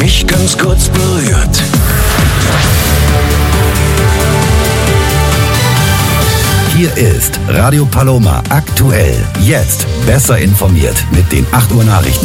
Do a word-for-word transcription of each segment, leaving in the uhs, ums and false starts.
dich ganz kurz berührt. Hier ist Radio Paloma aktuell. Jetzt besser informiert mit den acht Uhr Nachrichten.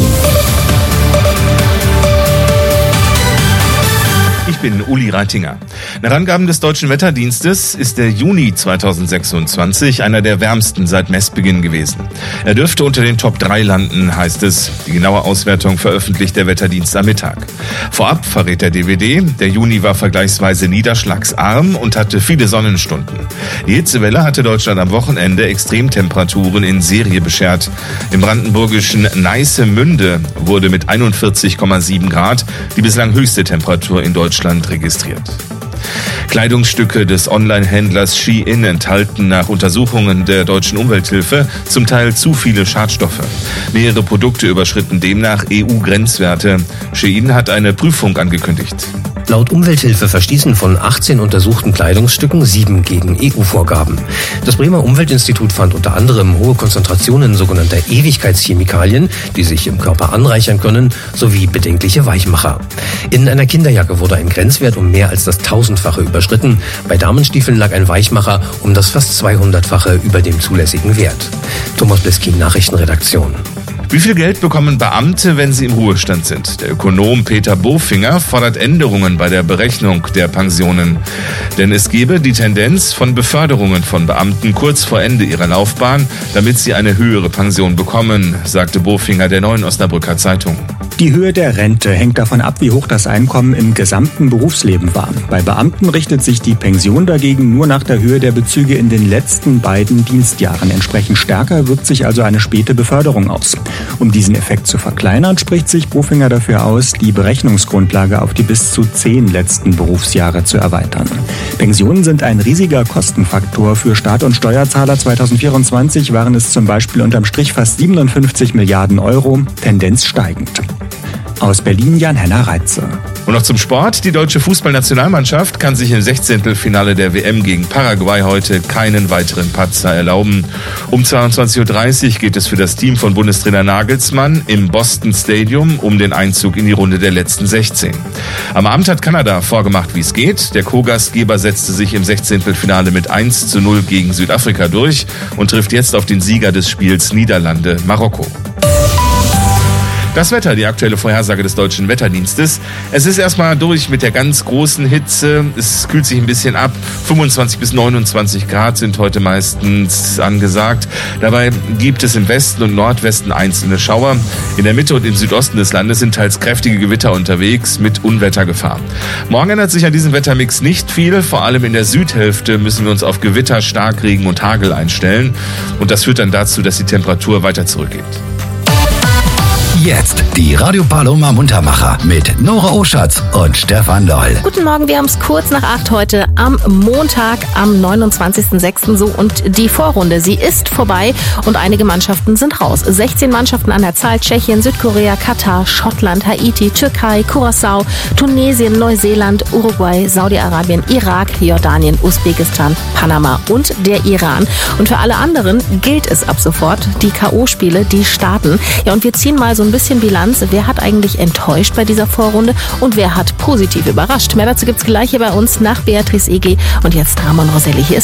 Ich bin Uli Reitinger. Nach Angaben des Deutschen Wetterdienstes ist der Juni zweitausendsechsundzwanzig einer der wärmsten seit Messbeginn gewesen. Er dürfte unter den Top drei landen, heißt es. Die genaue Auswertung veröffentlicht der Wetterdienst am Mittag. Vorab verrät der D W D, der Juni war vergleichsweise niederschlagsarm und hatte viele Sonnenstunden. Die Hitzewelle hatte Deutschland am Wochenende Extremtemperaturen in Serie beschert. Im brandenburgischen Neissemünde wurde mit einundvierzig Komma sieben Grad die bislang höchste Temperatur in Deutschland registriert. Kleidungsstücke des Online-Händlers Shein enthalten nach Untersuchungen der deutschen Umwelthilfe zum Teil zu viele Schadstoffe. Mehrere Produkte überschritten demnach E U-Grenzwerte. Shein hat eine Prüfung angekündigt. Laut Umwelthilfe verstießen von achtzehn untersuchten Kleidungsstücken sieben gegen E U-Vorgaben. Das Bremer Umweltinstitut fand unter anderem hohe Konzentrationen sogenannter Ewigkeitschemikalien, die sich im Körper anreichern können, sowie bedenkliche Weichmacher. In einer Kinderjacke wurde ein Grenzwert um mehr als das tausendfache überschritten. Bei Damenstiefeln lag ein Weichmacher um das fast zweihundertfache über dem zulässigen Wert. Thomas Bliskin, Nachrichtenredaktion. Wie viel Geld bekommen Beamte, wenn sie im Ruhestand sind? Der Ökonom Peter Bofinger fordert Änderungen bei der Berechnung der Pensionen. Denn es gebe die Tendenz von Beförderungen von Beamten kurz vor Ende ihrer Laufbahn, damit sie eine höhere Pension bekommen, sagte Bofinger der Neuen Osnabrücker Zeitung. Die Höhe der Rente hängt davon ab, wie hoch das Einkommen im gesamten Berufsleben war. Bei Beamten richtet sich die Pension dagegen nur nach der Höhe der Bezüge in den letzten beiden Dienstjahren. Entsprechend stärker wirkt sich also eine späte Beförderung aus. Um diesen Effekt zu verkleinern, spricht sich Bofinger dafür aus, die Berechnungsgrundlage auf die bis zu zehn letzten Berufsjahre zu erweitern. Pensionen sind ein riesiger Kostenfaktor für Staat und Steuerzahler. zweitausendvierundzwanzig waren es zum Beispiel unterm Strich fast siebenundfünfzig Milliarden Euro, Tendenz steigend. Aus Berlin Jan-Henner Reitze. Und noch zum Sport. Die deutsche Fußballnationalmannschaft kann sich im Sechzehntelfinale der W M gegen Paraguay heute keinen weiteren Patzer erlauben. Um zweiundzwanzig Uhr dreißig geht es für das Team von Bundestrainer Nagelsmann im Boston Stadium um den Einzug in die Runde der letzten sechzehn. Am Abend hat Kanada vorgemacht, wie es geht. Der Co-Gastgeber setzte sich im Sechzehntelfinale mit eins zu null gegen Südafrika durch und trifft jetzt auf den Sieger des Spiels Niederlande, Marokko. Das Wetter, die aktuelle Vorhersage des Deutschen Wetterdienstes. Es ist erstmal durch mit der ganz großen Hitze. Es kühlt sich ein bisschen ab. fünfundzwanzig bis neunundzwanzig Grad sind heute meistens angesagt. Dabei gibt es im Westen und Nordwesten einzelne Schauer. In der Mitte und im Südosten des Landes sind teils kräftige Gewitter unterwegs mit Unwettergefahr. Morgen ändert sich an diesem Wettermix nicht viel. Vor allem in der Südhälfte müssen wir uns auf Gewitter, Starkregen und Hagel einstellen. Und das führt dann dazu, dass die Temperatur weiter zurückgeht. Jetzt die Radio Paloma Muntermacher mit Nora Oschatz und Stefan Loll. Guten Morgen, wir haben es kurz nach acht heute am Montag, am neunundzwanzigsten sechsten so und die Vorrunde, sie ist vorbei und einige Mannschaften sind raus. sechzehn Mannschaften an der Zahl: Tschechien, Südkorea, Katar, Schottland, Haiti, Türkei, Curaçao, Tunesien, Neuseeland, Uruguay, Saudi-Arabien, Irak, Jordanien, Usbekistan, Panama und der Iran. Und für alle anderen gilt es ab sofort, die K O-Spiele, die starten. Ja, und wir ziehen mal so ein bisschen Bilanz. Wer hat eigentlich enttäuscht bei dieser Vorrunde und wer hat positiv überrascht? Mehr dazu gibt's gleich hier bei uns nach Beatrice Egli. Und jetzt Ramon Roselli. Hier ist